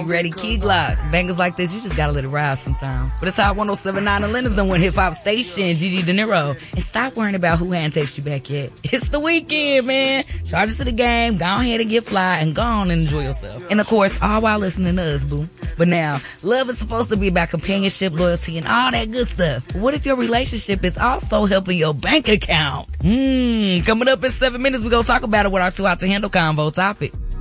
Ready, Key Glock. Bangers like this, you just gotta let it ride sometimes. But it's Hot 107.9 Atlanta's the one hip hop station, Gigi De Niro. And stop worrying about who hadn't texted you back yet. It's the weekend, man. Charges to the game, go ahead and get fly, and go on and enjoy yourself. And of course, all while listening to us, boo. But now, love is supposed to be about companionship, loyalty, and all that good stuff. What if your relationship is also helping your bank account? Coming up in 7 minutes, we're gonna talk about it with our Too Hot to Handle convo topic.